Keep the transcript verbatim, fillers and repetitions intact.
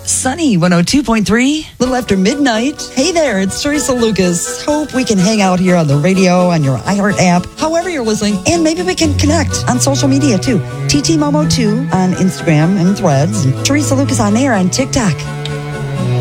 Sunny one oh two point three. Little after midnight. Hey there, it's Teresa Lucas. Hope we can hang out here on the radio, on your iHeart app, however you're listening, and maybe we can connect on social media too. T T Momo two on Instagram and Threads, and Teresa Lucas on air on TikTok.